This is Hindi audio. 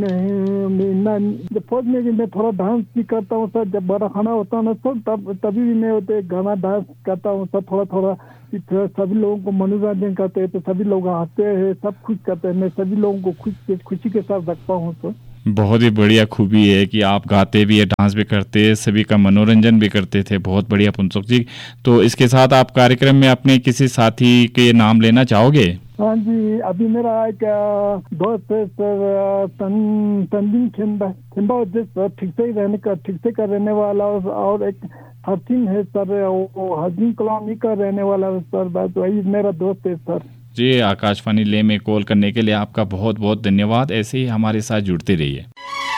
नहीं, फौज में भी मैं थोड़ा डांस भी करता हूँ सर। जब बड़ा खाना होता है ना सर, तभी भी मैं होते गाना डांस करता हूँ सर, थोड़ा थोड़ा। सभी लोगों को मनोरंजन करते हैं तो सभी लोग हंसते हैं, सब खुश करते हैं। मैं सभी लोगों को खुशी के साथ रखता हूँ सर। बहुत ही बढ़िया खूबी है कि आप गाते भी है, डांस भी करते हैं, सभी का मनोरंजन भी करते थे। बहुत बढ़िया पुंसुक जी। तो इसके साथ आप कार्यक्रम में अपने किसी साथी के नाम लेना चाहोगे? हाँ जी, अभी मेरा एक दोस्त है सर, तंदीन खिंबा सर, ठीक से का रहने वाला। और एक हसीन है सर, वो हसीन कॉलोनी का रहने वाला है सर। बस वही मेरा दोस्त है सर। जी, आकाशवाणी ले में कॉल करने के लिए आपका बहुत बहुत धन्यवाद। ऐसे ही हमारे साथ जुड़ते रहिए।